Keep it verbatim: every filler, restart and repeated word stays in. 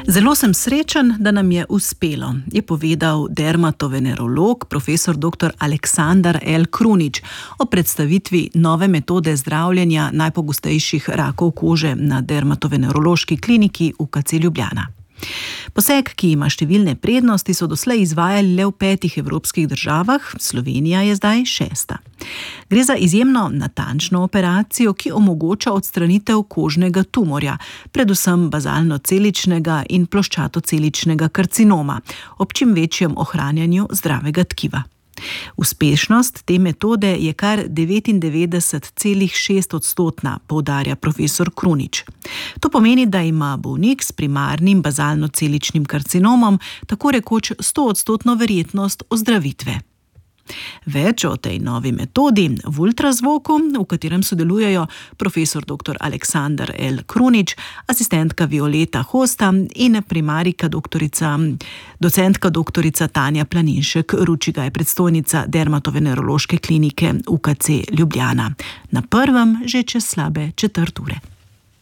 Zelo sem srečen, da nam je uspelo, je povedal dermatovenerolog profesor doktor Aleksandar L. Krunič o predstavitvi nove metode zdravljenja najpogostejših rakov kože na dermatovenerološki kliniki U K C Ljubljana. Poseg, ki ima številne prednosti, so doslej izvajali le v petih evropskih državah, Slovenija je zdaj šesta. Gre za izjemno natančno operacijo, ki omogoča odstranitev kožnega tumorja, predvsem bazalno-celičnega in ploščatoceličnega karcinoma, ob čim večjem ohranjanju zdravega tkiva. Uspešnost te metode je kar devetindevetdeset celih šest odstotna, poudarja profesor Krunič. To pomeni, da ima bolnik s primarnim bazalno-celičnim karcinomom tako rekoč sto odstotno verjetnost ozdravitve. Več o tej novi metodi v ultrazvoku, v katerem sodelujejo profesor doktor Aleksandar L. Krunič, asistentka Violeta Hosta in primarika doktorica, docentka doktorica Tanja Planinšek Ručigaj, predstojnica dermatovenerološke klinike U K C Ljubljana. Na prvem že čez slabe četrt ure.